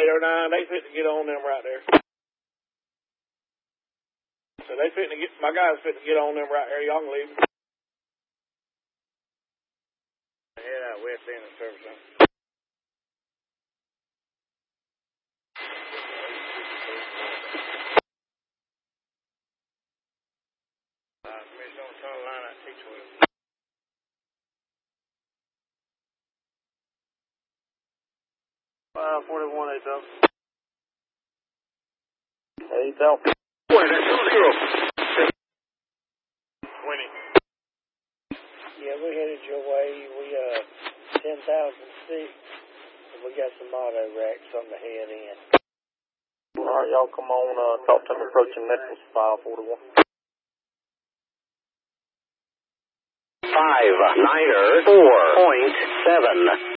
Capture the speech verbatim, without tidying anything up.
eight oh nine, they fit to get on them right there. So they fit to get, my guys fit to get on them right there. Y'all can leave. Head out west end of service center. Uh, Commission on the line at T twelve. five forty-one, eight thousand. eight thousand. Boy, that's two zero. twenty. Yeah, we headed your way. We, uh, ten thousand six. And we got some auto racks on the head end. All right, y'all come on, uh, talk to me approaching Nichols, five forty-one. Five niner four point seven.